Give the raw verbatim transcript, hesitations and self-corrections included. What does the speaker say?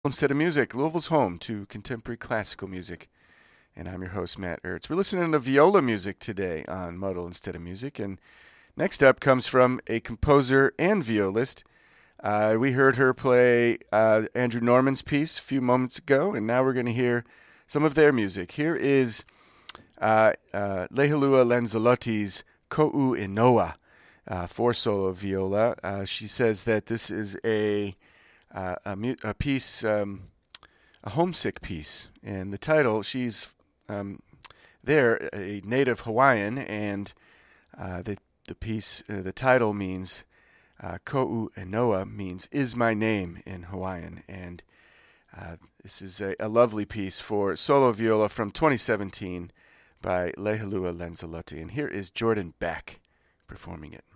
Instead of Music, Louisville's home to contemporary classical music. And I'm your host, Matt Ertz. We're listening to viola music today on Muddle Instead of Music. And next up comes from a composer and violist. Uh, we heard her play uh, Andrew Norman's piece a few moments ago, and now we're going to hear some of their music. Here is uh, uh, Lehelua Lanzalotti's Ko'u Inoa uh, for solo viola. Uh, she says that this is a Uh, a, mu- a piece, um, a homesick piece, and the title. She's um, there, a native Hawaiian, and uh, the the piece, uh, the title means uh, Ko'u Inoa means "is my name" in Hawaiian, and uh, this is a, a lovely piece for solo viola from twenty seventeen by Lehelua Lanzalotti, and here is Jordan Beck performing it.